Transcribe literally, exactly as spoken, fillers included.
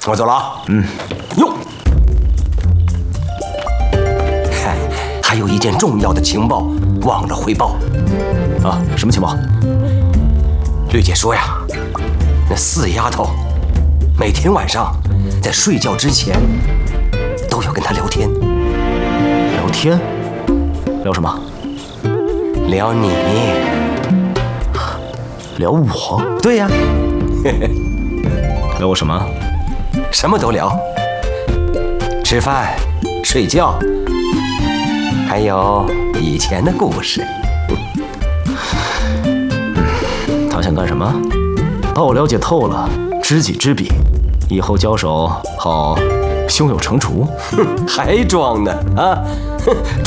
我走了啊。 嗯。 哟，嗨，还有一件重要的情报忘了汇报。 啊，什么情报？ 绿姐说呀，那四丫头每天晚上在睡觉之前都要跟她聊天。 聊天？聊什么？ 聊你。 聊我？ 对呀。 聊我什么？ 什么都聊。吃饭、睡觉，还有以前的故事。 嗯，他想干什么？把我了解透了，知己知彼，以后交手好胸有成竹。 哼，还装呢啊！哼，